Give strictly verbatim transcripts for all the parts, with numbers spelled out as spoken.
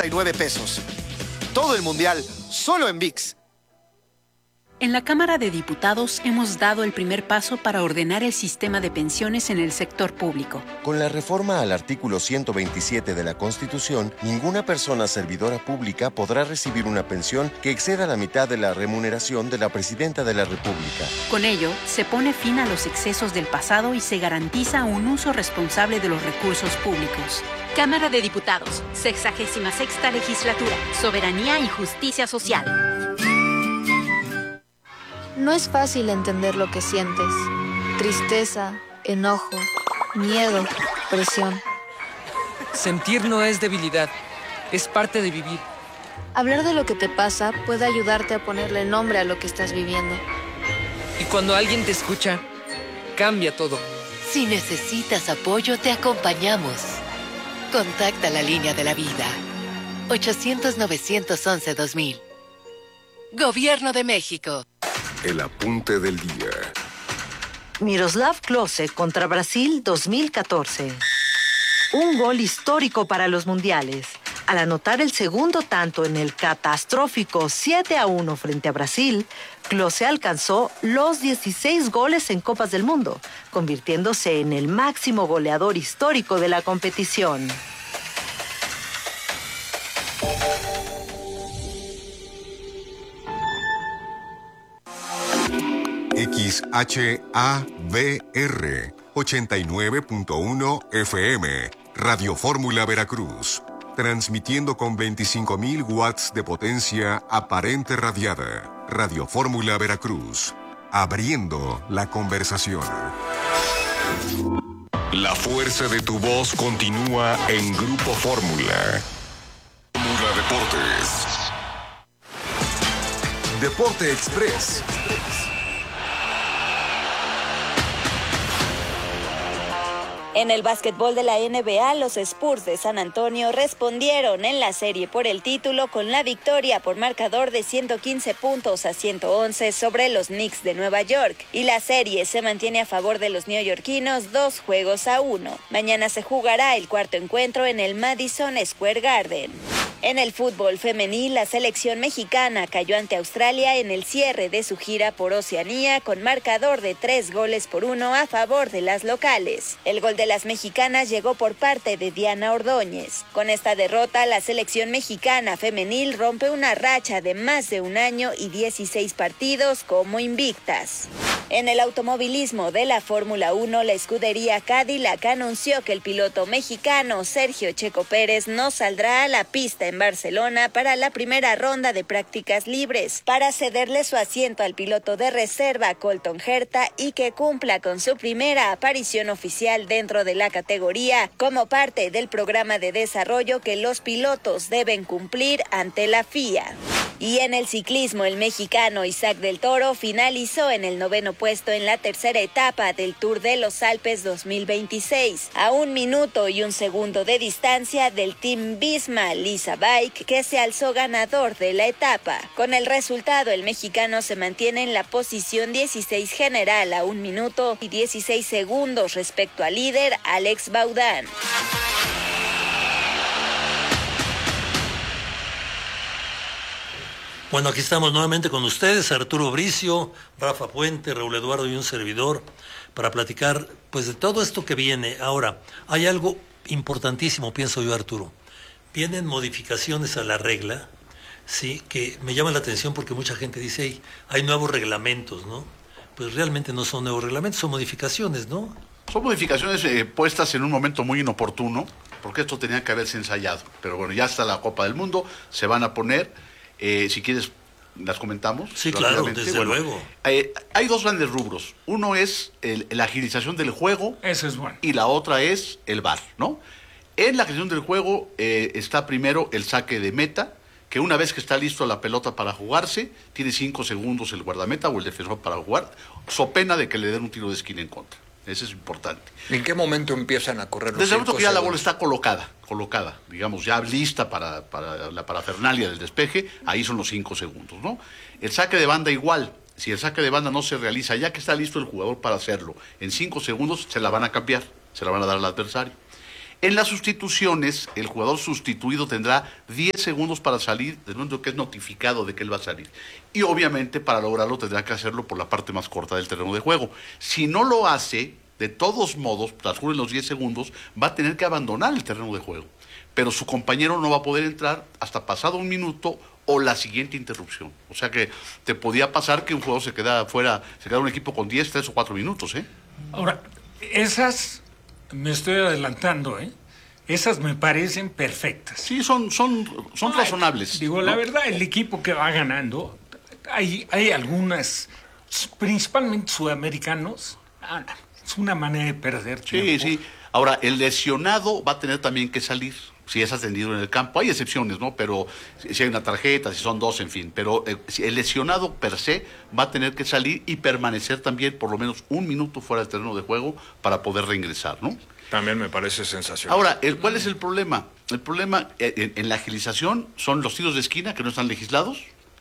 noventa y nueve pesos. Todo el mundial, solo en ViX. En la Cámara de Diputados hemos dado el primer paso para ordenar el sistema de pensiones en el sector público. Con la reforma al artículo ciento veintisiete de la Constitución, ninguna persona servidora pública podrá recibir una pensión que exceda la mitad de la remuneración de la Presidenta de la República. Con ello, se pone fin a los excesos del pasado y se garantiza un uso responsable de los recursos públicos. Cámara de Diputados, sexagésima sexta legislatura, soberanía y justicia social. No es fácil entender lo que sientes. Tristeza, enojo, miedo, presión. Sentir no es debilidad, es parte de vivir. Hablar de lo que te pasa puede ayudarte a ponerle nombre a lo que estás viviendo. Y cuando alguien te escucha, cambia todo. Si necesitas apoyo, te acompañamos. Contacta la línea de la vida. ochocientos, novecientos once, dos mil. Gobierno de México. El apunte del día. Miroslav Klose contra Brasil dos mil catorce. Un gol histórico para los mundiales. Al anotar el segundo tanto en el catastrófico siete a uno frente a Brasil, Klose alcanzó los dieciséis goles en Copas del Mundo, convirtiéndose en el máximo goleador histórico de la competición. X H A V R ochenta y nueve punto uno F M, Radio Fórmula Veracruz, transmitiendo con veinticinco mil watts de potencia aparente radiada. Radio Fórmula Veracruz, abriendo la conversación. La fuerza de tu voz continúa en Grupo Fórmula. Fórmula Deportes. Deporte Express. En el básquetbol de la N B A, los Spurs de San Antonio respondieron en la serie por el título con la victoria por marcador de ciento quince puntos a ciento once sobre los Knicks de Nueva York, y la serie se mantiene a favor de los neoyorquinos dos juegos a uno. Mañana se jugará el cuarto encuentro en el Madison Square Garden. En el fútbol femenil, la selección mexicana cayó ante Australia en el cierre de su gira por Oceanía con marcador de tres goles por uno a favor de las locales. El gol de las mexicanas llegó por parte de Diana Ordóñez. Con esta derrota, la selección mexicana femenil rompe una racha de más de un año y dieciséis partidos como invictas. En el automovilismo de la Fórmula uno, la escudería Cadillac anunció que el piloto mexicano Sergio Checo Pérez no saldrá a la pista en Barcelona para la primera ronda de prácticas libres, para cederle su asiento al piloto de reserva Colton Herta y que cumpla con su primera aparición oficial dentro de la categoría como parte del programa de desarrollo que los pilotos deben cumplir ante la F I A. Y en el ciclismo, el mexicano Isaac del Toro finalizó en el noveno puesto en la tercera etapa del Tour de los Alpes dos mil veintiséis, a un minuto y un segundo de distancia del Team Visma Lisa Bike, que se alzó ganador de la etapa. Con el resultado, el mexicano se mantiene en la posición dieciséis general a un minuto y dieciséis segundos respecto al líder Alex Baudán. Bueno, aquí estamos nuevamente con ustedes, Arturo Bricio, Rafa Puente, Raúl Eduardo y un servidor, para platicar pues de todo esto que viene. Ahora, hay algo importantísimo, pienso yo, Arturo. Vienen modificaciones a la regla, sí, que me llama la atención porque mucha gente dice, hey, hay nuevos reglamentos, ¿no? Pues realmente no son nuevos reglamentos, son modificaciones, ¿no? Son modificaciones eh, puestas en un momento muy inoportuno, porque esto tenía que haberse ensayado. Pero bueno, ya está la Copa del Mundo, se van a poner... Eh, si quieres, las comentamos. Sí, claro, desde bueno, luego. Eh, hay dos grandes rubros. Uno es el, la agilización del juego. Eso es bueno. Y la otra es el V A R, ¿no? En la agilización del juego eh, está primero el saque de meta, que una vez que está listo la pelota para jugarse, tiene cinco segundos el guardameta o el defensor para jugar, so pena de que le den un tiro de esquina en contra. Eso es importante. ¿En qué momento empiezan a correr los Desde el momento que ya segundos? la bola está colocada, colocada, digamos, ya lista para, para la parafernalia del despeje, ahí son los cinco segundos, ¿no? El saque de banda igual, si el saque de banda no se realiza, ya que está listo el jugador para hacerlo, en cinco segundos se la van a cambiar, se la van a dar al adversario. En las sustituciones, el jugador sustituido tendrá diez segundos para salir, de momento que es notificado de que él va a salir. Y obviamente para lograrlo tendrá que hacerlo por la parte más corta del terreno de juego. Si no lo hace, de todos modos, transcurren los diez segundos, va a tener que abandonar el terreno de juego. Pero su compañero no va a poder entrar hasta pasado un minuto o la siguiente interrupción. O sea que te podía pasar que un jugador se quedara fuera, se quedara un equipo con diez, tres o cuatro minutos, ¿eh? Ahora, esas, me estoy adelantando, ¿eh? Esas me parecen perfectas. Sí, son, son, son Ay, razonables. Digo, ¿no? la verdad, el equipo que va ganando, hay, hay algunas, principalmente sudamericanos, ah, es una manera de perder tiempo. Sí, sí. Ahora, el lesionado va a tener también que salir, si es atendido en el campo. Hay excepciones, ¿no? Pero si hay una tarjeta, si son dos, en fin. Pero eh, el lesionado per se va a tener que salir y permanecer también por lo menos un minuto fuera del terreno de juego para poder reingresar, ¿no? También me parece sensacional. Ahora, el, ¿cuál es el problema? El problema eh, en, en la agilización son los tiros de esquina que no están legislados,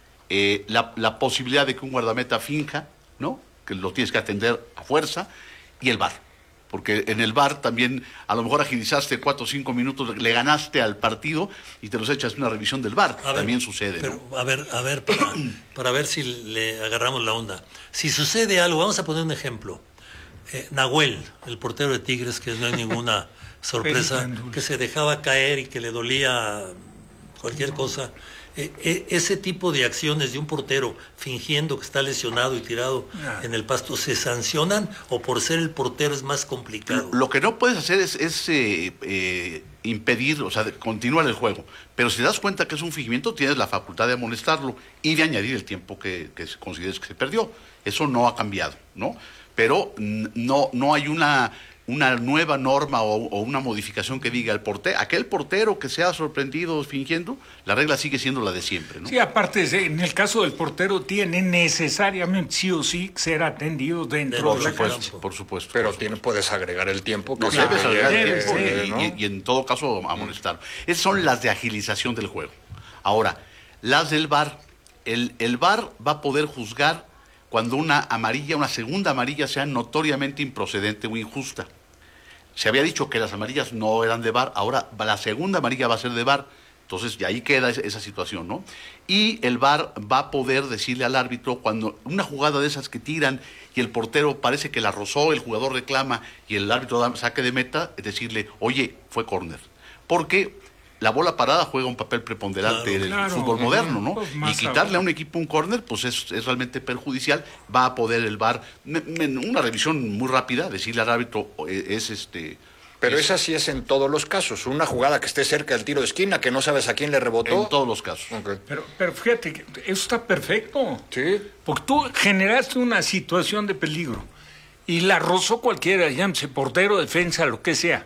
eh, la, la posibilidad de que un guardameta finja, ¿no? Que lo tienes que atender a fuerza, y el V A R. Porque en el V A R también a lo mejor agilizaste cuatro o cinco minutos, le ganaste al partido y te los echas en una revisión del V A R. A ver, también sucede, pero, ¿no? A ver, a ver, para, para ver si le agarramos la onda. Si sucede algo, vamos a poner un ejemplo. Eh, Nahuel, el portero de Tigres, que no hay ninguna sorpresa, que se dejaba caer y que le dolía cualquier cosa. Eh, eh, ese tipo de acciones de un portero fingiendo que está lesionado y tirado Ah. en el pasto, ¿se sancionan o por ser el portero es más complicado? Lo que no puedes hacer es, es eh, eh, impedir, o sea, de- continuar el juego. Pero si te das cuenta que es un fingimiento, tienes la facultad de amonestarlo y de añadir el tiempo que, que consideres que se perdió. Eso no ha cambiado, ¿no? Pero n- no, no hay una, una nueva norma o, o una modificación que diga el portero, aquel portero que se ha sorprendido fingiendo, la regla sigue siendo la de siempre, ¿no? Sí, aparte, de- en el caso del portero, tiene necesariamente sí o sí ser atendido dentro Por de la supuesto, cancha. por supuesto. Pero tiene, puedes agregar el tiempo. Que No, sea debes agregar el ayer, tiempo eh, y, ¿no? y- y en todo caso amonestar. Esas son las de agilización del juego. Ahora, las del V A R, el, el V A R va a poder juzgar cuando una amarilla, una segunda amarilla sea notoriamente improcedente o injusta. Se había dicho que las amarillas no eran de V A R, ahora la segunda amarilla va a ser de V A R, entonces y ahí queda esa, esa situación, ¿no? Y el V A R va a poder decirle al árbitro cuando una jugada de esas que tiran y el portero parece que la rozó, el jugador reclama y el árbitro da saque de meta, es decirle, oye, fue córner. Porque la bola parada juega un papel preponderante Claro, en el claro. fútbol moderno, ¿no? Pues Y más quitarle ahora. a un equipo un córner, pues es, es realmente perjudicial. Va a poder el V A R, me- me- en una revisión muy rápida, decirle al árbitro, eh, es este... Pero es- esa sí es en todos los casos. Una jugada que esté cerca del tiro de esquina, que no sabes a quién le rebotó. En todos los casos. Pero, pero fíjate, que eso está perfecto. Sí. Porque tú generaste una situación de peligro y la rozó cualquiera, llámese portero, defensa, lo que sea.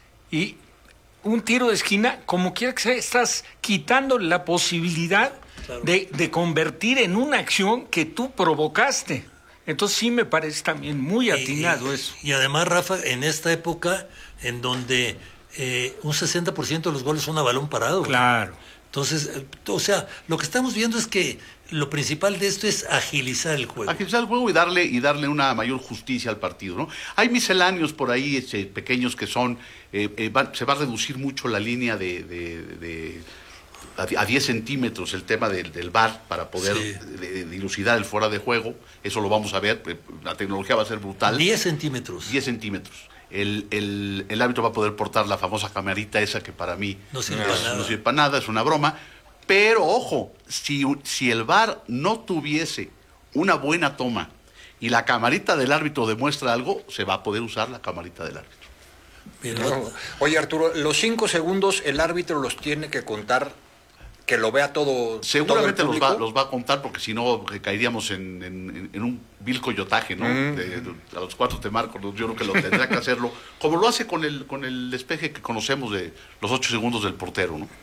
Y un tiro de esquina, como quiera que sea, estás quitando la posibilidad Claro. de, de convertir en una acción que tú provocaste. Entonces sí me parece también muy atinado y, eso. Y además, Rafa, en esta época en donde eh, un sesenta por ciento de los goles son a balón parado. Claro. Entonces, eh, o sea, lo que estamos viendo es que lo principal de esto es agilizar el juego. Agilizar el juego y darle, y darle una mayor justicia al partido, ¿no? Hay misceláneos por ahí, este, pequeños que son, eh, eh, va- se va a reducir mucho la línea de, de- de- a di- a diez centímetros el tema del, del V A R para poder Sí. de- de dilucidar el fuera de juego. Eso lo vamos a ver, eh, la tecnología va a ser brutal. diez centímetros. diez centímetros. El, el, el árbitro va a poder portar la famosa camarita esa que para mí No sirve para nada. no sirve para nada, es una broma. Pero ojo, si, si el V A R no tuviese una buena toma y la camarita del árbitro demuestra algo, se va a poder usar la camarita del árbitro. No. Oye, Arturo, los cinco segundos el árbitro los tiene que contar, que lo vea todo. Seguramente todo el los, va, público. los va a contar porque si no eh, caeríamos en, en- en un vil coyotaje, ¿no? Mm. De- de- a los cuatro te marco, yo creo que lo tendrá que hacerlo, como lo hace con el, con el despeje que conocemos de los ocho segundos del portero, ¿no?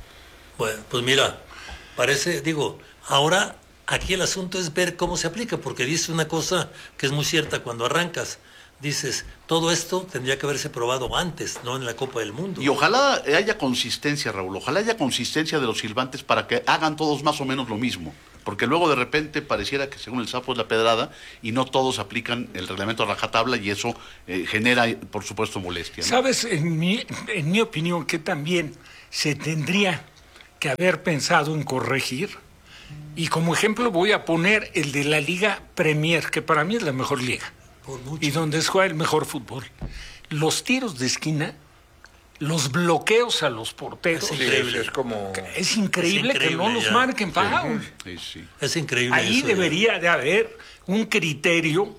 Bueno, pues mira, parece, digo, ahora aquí el asunto es ver cómo se aplica, porque dice una cosa que es muy cierta cuando arrancas. Dices, todo esto tendría que haberse probado antes, no en la Copa del Mundo. Y ojalá haya consistencia, Raúl, ojalá haya consistencia de los silbantes para que hagan todos más o menos lo mismo. Porque luego de repente pareciera que según el sapo es la pedrada y no todos aplican el reglamento a rajatabla y eso eh, genera, por supuesto, molestia, ¿no? Sabes, en mi, en mi opinión, que también se tendría que haber pensado en corregir. Y como ejemplo voy a poner el de la Liga Premier, que para mí es la mejor liga. Y donde se juega el mejor fútbol. Los tiros de esquina, los bloqueos a los porteros. Es increíble, es como... Es increíble, es increíble que no los ya. marquen foul. Sí, sí. Es increíble. Ahí eso, debería ya. de haber un criterio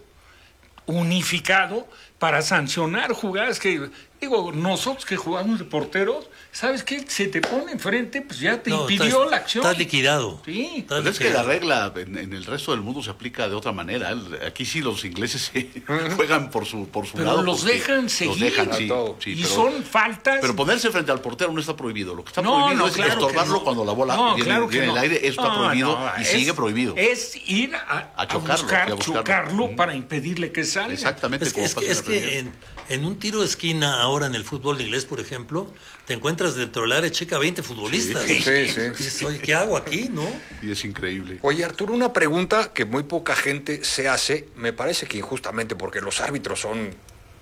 unificado para sancionar jugadas que, digo, nosotros que jugamos de porteros, ¿sabes qué? Se te pone enfrente, pues ya te No, impidió estás- la acción. estás liquidado. Sí. Estás Pero es que la liquidado. regla en, en el resto del mundo se aplica de otra manera. Aquí sí los ingleses se juegan por su, por su Pero lado. los porque dejan seguir. Los dejan, sí, todo. sí, Y pero- son faltas. Pero ponerse frente al portero no está prohibido. Lo que está No, prohibido no, es claro que estorbarlo no. cuando la bola No, viene, claro que viene en no. el aire. Eso está No, prohibido no, y es- sigue prohibido. Es ir a, A a chocarlo, buscar, sí, a buscarlo. chocarlo Ujú. para impedirle que salga. Exactamente. Es que, como es pasa que, en es la que Premier. en, en un tiro de esquina ahora en el fútbol inglés, por ejemplo, te encuentras dentro del área, checa veinte futbolistas. Sí, sí, sí. Dices, oye, ¿qué hago aquí, no? Y es increíble. Oye, Arturo, una pregunta que muy poca gente se hace, me parece que injustamente, porque los árbitros son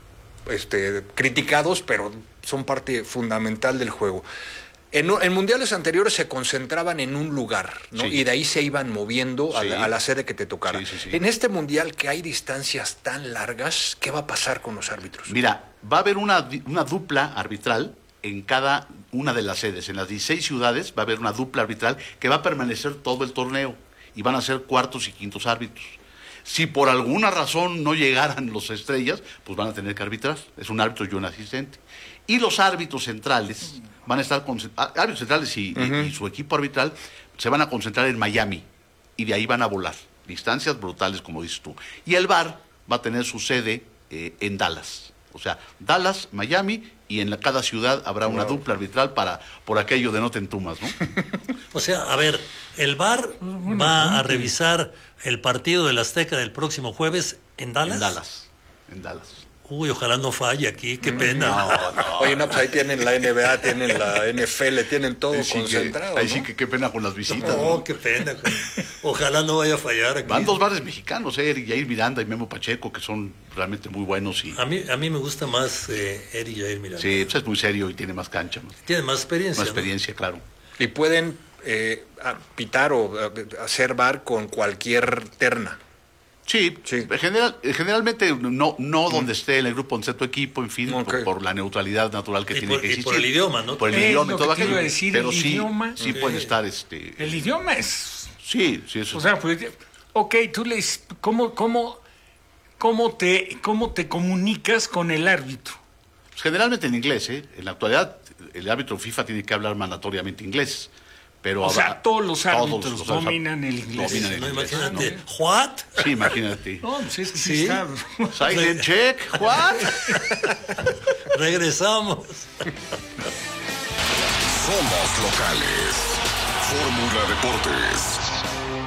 este, criticados, pero son parte fundamental del juego. En, en mundiales anteriores se concentraban en un lugar, ¿no? Sí. Y de ahí se iban moviendo a, Sí. la, a la sede que te tocara. Sí, sí, sí. En este mundial que hay distancias tan largas, ¿qué va a pasar con los árbitros? Mira, va a haber una, di- una dupla arbitral en cada una de las sedes. En las dieciséis ciudades va a haber una dupla arbitral que va a permanecer todo el torneo y van a ser cuartos y quintos árbitros. Si por alguna razón no llegaran los estrellas, pues van a tener que arbitrar. Es un árbitro y un asistente. Y los árbitros centrales van a estar concent- á- árbitros centrales y, y- Ujú. y su equipo arbitral se van a concentrar en Miami y de ahí van a volar. Distancias brutales, como dices tú. Y el V A R va a tener su sede eh, en Dallas. O sea, Dallas, Miami, y en la- cada ciudad habrá una Wow. dupla arbitral para por aquello de no te entumas, ¿no? O sea, a ver, el V A R va a revisar el partido del Azteca del próximo jueves en Dallas. En Dallas. En Dallas. Uy, ojalá no falle aquí, qué pena. Oye, no, pues ahí tienen la N B A, tienen la N F L, tienen todo Ahí sí que- concentrado. ahí ¿no? sí que qué pena con las visitas. No, ¿no? qué pena. Ojalá no vaya a fallar aquí. Van dos bares mexicanos, eh, Eric Jair Miranda y Memo Pacheco, que son realmente muy buenos. Y, A mí, a mí me gusta más eh, Eric Jair Miranda. sí, pues es muy serio y tiene más cancha. ¿no? Tiene más experiencia. Más ¿no? experiencia, claro. Y pueden eh, a- pitar o eh, hacer V A R con cualquier terna. Sí, Sí. general- generalmente no, no donde esté en el grupo, donde esté tu equipo, en fin, Ok. por, por la neutralidad natural que Y tiene por- que y existir. por el idioma, ¿no? Por el Es idioma y lo todo que te iba aquello. a decir, pero el sí, idioma. sí Ok. puede estar, este... El idioma es... Sí, sí, eso O sea, pues, ok, tú les... ¿Cómo, cómo, cómo, te, ¿Cómo te comunicas con el árbitro? generalmente en inglés, ¿eh? En la actualidad, el árbitro FIFA tiene que hablar mandatoriamente inglés. Pero O sea, habrá- todos los árbitros los- dominan el inglés. dominan el No, inglés. imagínate. ¿What? Sí, imagínate. No, pues es que sí, Sí. está... Silent check, what? Regresamos. Somos locales. Fórmula Deportes.